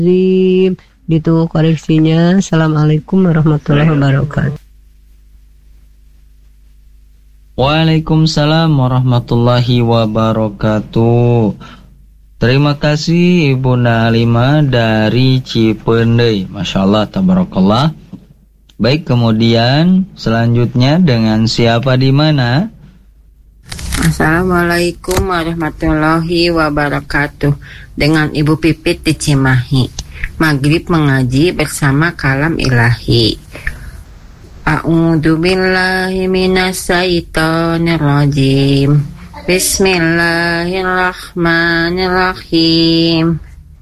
Itu koreksinya. Assalamualaikum warahmatullahi wabarakatuh. Waalaikumsalam warahmatullahi wabarakatuh. Terima kasih Ibunda Halimah dari Cipendei. Masya Allah, tabarakallah. Baik, kemudian selanjutnya dengan siapa di mana? Assalamualaikum warahmatullahi wabarakatuh. Dengan Ibu Pipit di Cimahi. Maghrib mengaji bersama kalam ilahi. A'udzu billahi minasyaitonir rajim. Bismillahirrahmanirrahim.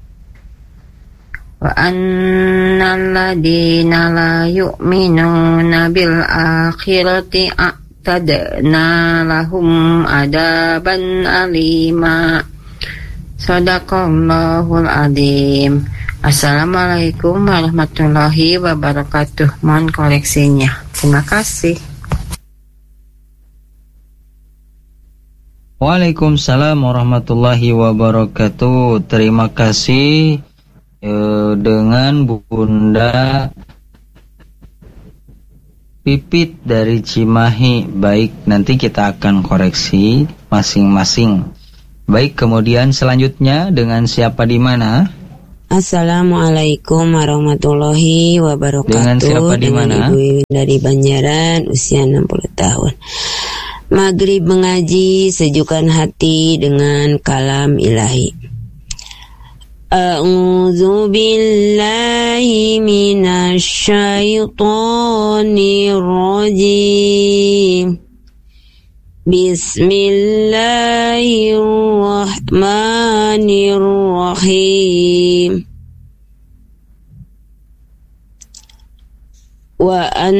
Wa annal ladina la yu'minuna bil akhirati a'tadna lahum adaban alima. Shadaqallahul adzim. Assalamualaikum warahmatullahi wabarakatuh. Mohon koreksinya. Terima kasih. Waalaikumsalam warahmatullahi wabarakatuh. Terima kasih dengan Bunda Pipit dari Cimahi. Baik, nanti kita akan koreksi masing-masing. Baik, kemudian selanjutnya dengan siapa di mana? Assalamualaikum warahmatullahi wabarakatuh. Dengan siapa di mana? Ibu Iwin dari Banjaran, usia 60 tahun. Maghrib mengaji, sejukkan hati dengan kalam ilahi. A'udzu billahi minasy syaithanir rajim. Bismillahirrahmanirrahim. Wa